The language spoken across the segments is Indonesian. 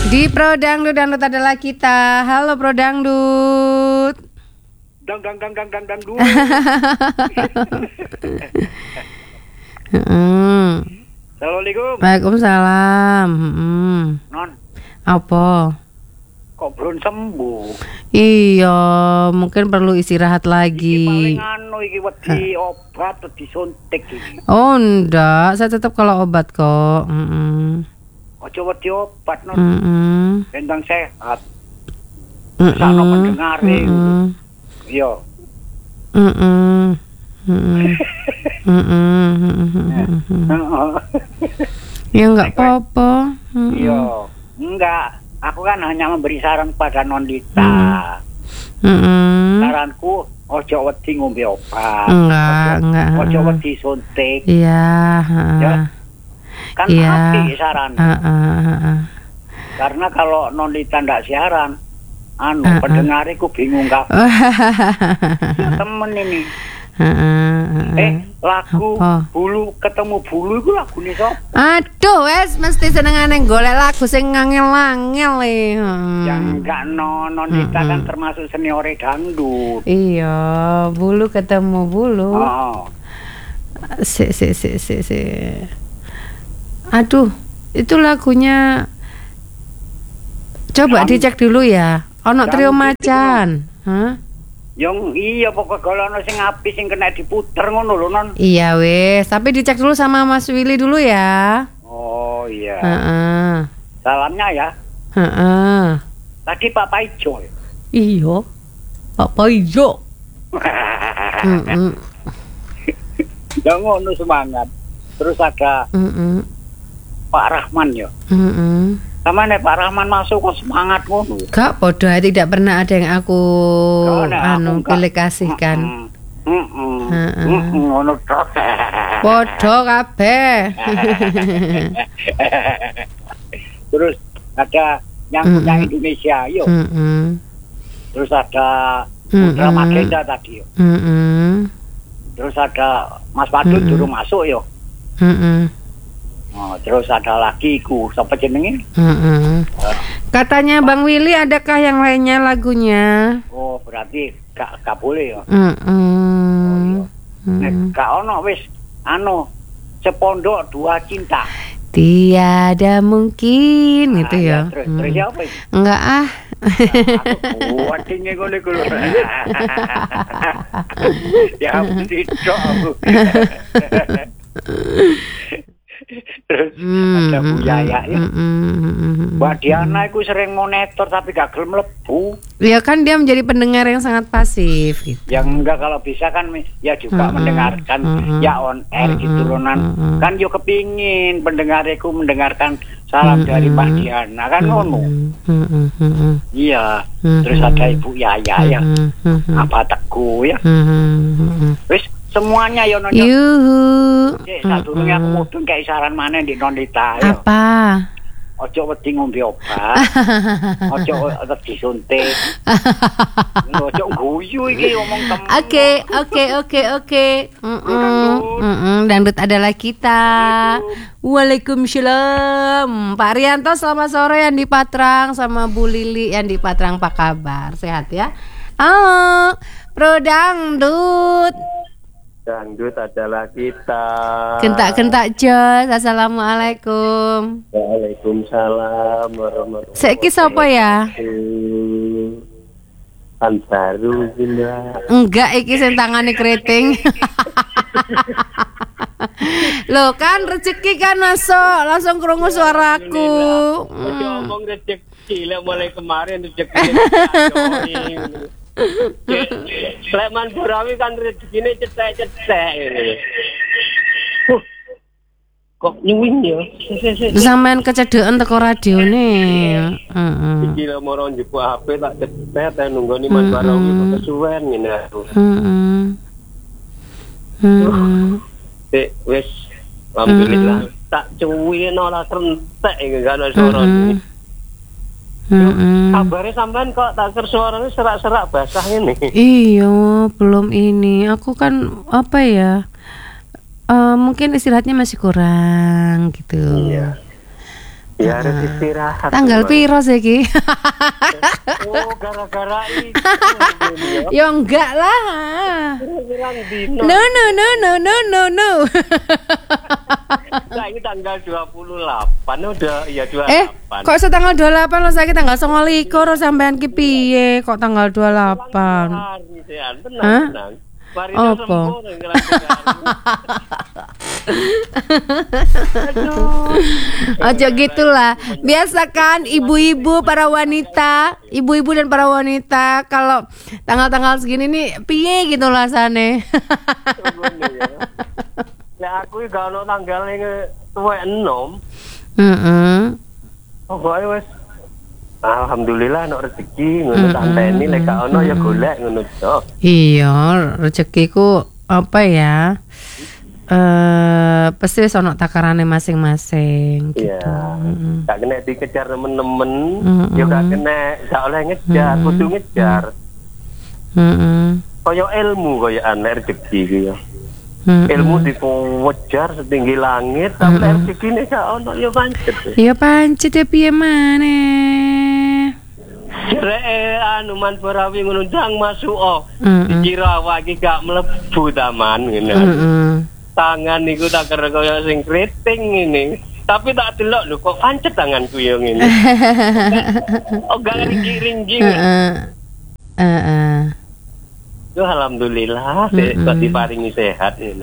Di Pro Dangdut adalah kita. Halo Pro Dangdut. Dangdut. Assalamualaikum. Waalaikumsalam. Non, Apa? kok belum sembuh? Iya, mungkin perlu istirahat Iki lagi. paling iki wedi obat atau disuntik iki. Oh enggak, saya tetap kalau obat kok. Ojo wedi obat non, tentang sehat. Mm-mm. Sana pendengare. Iya. Ya enggak apa-apa. Iya. Enggak, aku kan hanya memberi saran pada Nondita. Saranku ojo wedi ngombe obat. Enggak. Ojo wedi suntik. Iya, Ya. Kan Iya. apik saran. Karena kalau Nondita ndak siaran, pendengariku bingung kabeh. Temen ini. Lagu Apa? Bulu ketemu Bulu itu lagune sapa? Aduh, wes mesti senengane golek lagu sing ngangel-ngangel e. Yang enggak Nondita kan termasuk seniore dangdut. Iya, bulu ketemu bulu. Oh. Si. Aduh, itu lagunya. Coba dicek dulu ya. Ono Trio Macan. Hah? Yang iya pokok golono sing apik sing kena diputer ngono lho non. Iya wes, tapi dicek dulu sama Mas Willy dulu ya. Oh iya. Heeh. Salamnya ya. Heeh. Tadi Pak Paijo. Iya. Apa ijo? Ya ngono semangat. Terus ada Pak Rahman ya. Sama nih Pak Rahman masuk kok semangat ngono. Gak podo, tidak pernah ada yang aku pilih kasihkan. Ngono tok. Podo kabeh. Terus ada yang punya Indonesia yo. Terus ada Putra Magenda tadi yo. Terus ada Mas Padut dulu masuk yo. Oh, terus ada lagi ku siapa jenenge? Katanya Bang Willy, adakah yang lainnya lagunya? Oh, berarti gak boleh ya. Nek gak ono wis sepondok dua cinta. Tiada mungkin gitu ya. Terus siapa ini? Enggak ah. Buat ini gue lho. Ya tidak aku. Terus ada Bu Yaya ya. Mbak Diana itu sering monitor tapi gak gelem mlebu. Ya kan dia menjadi pendengar yang sangat pasif gitu. Yang enggak kalau bisa kan ya juga mendengarkan ya on air gitu Ronan. Kan yo kepingin pendengarku mendengarkan salam dari Mbak Diana kan ngono. Iya. Terus ada Ibu Yaya ya. Apa Teguh ya. Wis semuanya ya Nonton. Sadurunge aku mudhun kayak saran mana di Nondita ya. Apa? Ojo wedi ngombe obat. Ojo wedi suntik. Ojo guyu iki ngomong temen. Oke. Dangdut adalah kita. Waalaikumsalam. Pak Rianto selamat sore yang di Patrang, sama Bu Lili yang di Patrang, apa kabar? Sehat ya? Halo, Pro Dangdut. Dangdut adalah kita. Gentak-gentak jos. Assalamualaikum. Waalaikumsalam warahmatullahi wabarakatuh. Saiki sapa ya? Kan baru gila. Enggak, iki sing tangane keriting. Loh kan rezeki kan masuk, langsung krungu suaraku. Ngomong rezeki lah mulai kemarin rezeki. Sleman Burawi kan rezekinya cetek-cetek ini. Kok nyuwin ya? Sampean kecedekan teko radio nih. Iki lho moro njupuk HP tak cetet nunggoni Mas Barawi kesuwen ngene aku. Wis alhamdulillah tak cuwin ora rentek iki gak ana suara. Kabarnya sampean kok tak suaranya serak-serak basah ini. Iya, belum ini. Aku kan apa ya? Mungkin istirahatnya masih kurang gitu. Iya. Ya harus istirahat. Tanggal piro saiki? Oh, gara-gara itu. Ya enggak lah. Kurang dino. No. No. Nah, ini tanggal 28 udah ya 28. Kok setanggal 28 lo saiki tanggal 29 sampean ki piye kok tanggal 28? Tenang. Mari Apa? Aja gitulah. Biasakan ibu-ibu dan para wanita kalau tanggal-tanggal segini nih piye gitu rasane. Ya aku gak ono tanggal tuwek enom. Pokoke wis alhamdulillah ono rezeki ngono tanteni lek gak ono ya golek ngono to. Iya, rezekiku apa ya? Pasti wis ono takarane masing-masing gitu. Iya. Gak kena dikejar temen-temen, yo gak kena gak oleh ngejar, kudu ngejar. Kaya ilmu kaya anak rezeki iki ya. Ilmu dikejar setinggi langit, tapi rezekine gak ono ya pancet. Ya pancet ya piye maneh. Rek anu man Barawi ngundang masuk dikira awak iki gak mlebu taman ngene. Tangan niku tak kira kaya sing kriting ngene. Tapi tak delok lho kok pancet tanganku ya ngene. Oh gak ringgi-ringgi. Yo alhamdulillah kok diparingi sehat ini.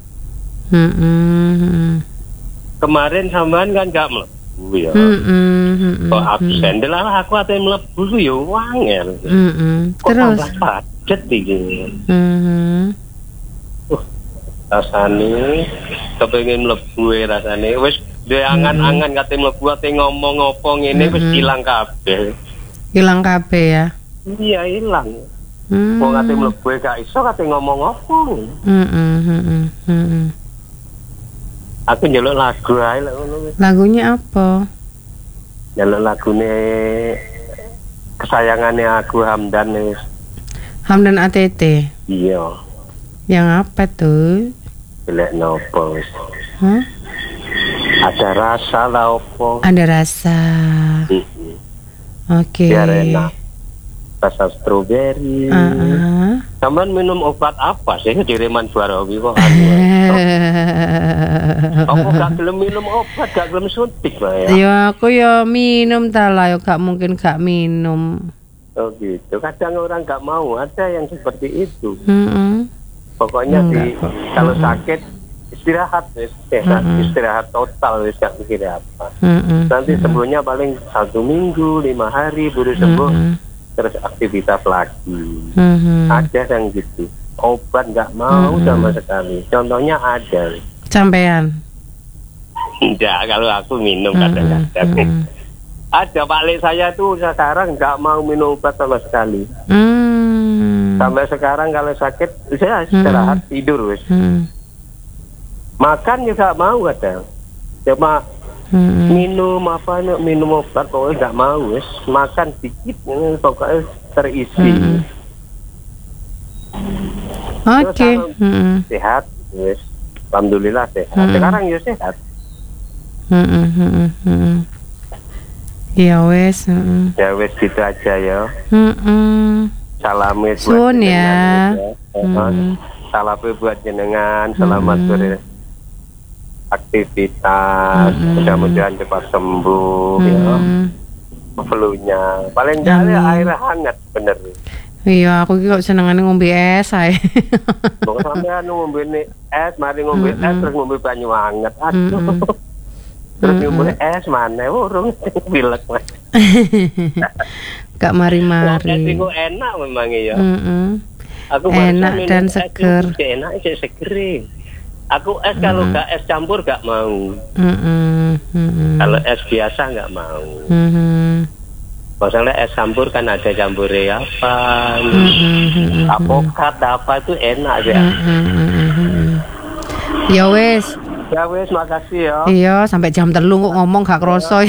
Kemarin sampean kan gak mlebu ya. Kok absen lah aku ate mlebu yo wangel. Terus padet iki. Rasane kepengin mlebu rasane wis duwe angan-angan kate mlebu ate ngomong apa ngene wis ilang kabeh. Hilang kabeh ya. Iya ilang. Wong ate mlebu gak iso kate ngomong apa. Aku njaluk lagu ae lek ngono. Lagunya apa? Njaluk lagune kesayangane aku Hamdan wis. Hamdan ATT. Iya. Yang apa tuh? Lek nopo wis. Hah? Ada rasa lah opo. Ada rasa. Oke. Biar enak. Rasa stroberi. Taman minum obat apa sih kiriman Barawi kok anu. Aku gak gelem minum obat, gak gelem suntik lah ya. Ya aku ya minum ta lah, ya gak mungkin gak minum. Oh gitu. Kadang orang gak mau, ada yang seperti itu. Pokoknya kalau sakit istirahat wis, istirahat total wis gak mikir apa. Nanti sembuhnya paling 1 minggu, 5 hari baru sembuh. Terus aktivitas lagi. Ada yang gitu. Obat nggak mau sama sekali. Contohnya ada. Sampean? Enggak, kalau aku minum kadang-kadang. Ada Pak Le saya tuh sekarang nggak mau minum obat sama sekali. Sampai sekarang kalau sakit saya istirahat tidur wis. Makan juga mau kadang. Cuma minum obat pokoknya nggak mau wis, makan dikit pokoknya terisi. Oke. Sehat wis, alhamdulillah sehat. Sekarang ya sehat. Ya wis. Ya wis gitu aja ya. Salam buat Sun ya. Salam buat jenengan, selamat beraktivitas, mudah-mudahan cepat sembuh ya. Flu-nya paling enggak air hangat bener. Iya, aku kok senengane ngombe es ae. Kok sampean ngombe es, mari ngombe es terus ngombe banyu hangat. Aduh. Terus ngombe es maneh urung pilek. Gak mari-mari. Es itu enak memang ya. Aku enak dan seger. Enak seger. Aku es kalau gak es campur gak mau. Kalau es biasa gak mau. Masalah es campur kan ada campurnya apa, apokat apa itu enak ya. Ya wes. Ya wes, makasih ya. Iya, sampai jam 3 kok ngomong gak kroso.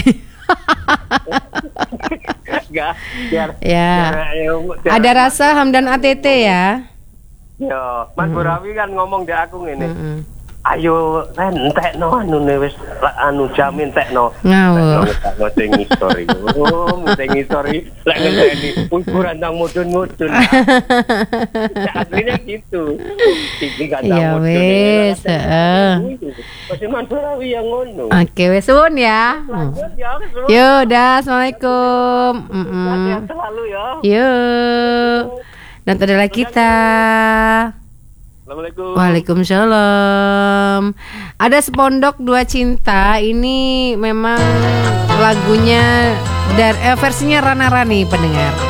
Gak, biar, ya. Ada rasa Hamdan ATT ya. Ya, Mas Barawi kan ngomong di aku ngene. ayo entekno wis jamin entekno. Ngawur. Ngoten ngisori. Mute ngisori lek ngenteni ukuran tang mudun-mudun. Aslinya gitu. Iki gak tang Ya mudun. wis, heeh. Masih Mandorawi yang ngono. Oke, wis suwun ya. Yo, dah, assalamualaikum. Sehat selalu ya. Yuk. Dan adalah kita. Assalamualaikum. Waalaikumsalam. Ada Sepondok Dua Cinta. Ini memang lagunya versinya Rana Rani pendengar.